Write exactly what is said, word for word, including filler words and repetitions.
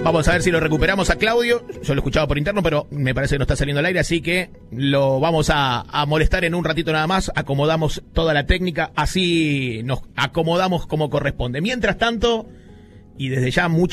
Vamos a ver si lo recuperamos a Claudio. Yo lo escuchaba por interno, pero me parece que no está saliendo al aire, así que lo vamos a, a molestar en un ratito nada más. Acomodamos toda la técnica, así nos acomodamos como corresponde. Mientras tanto, y desde ya mucho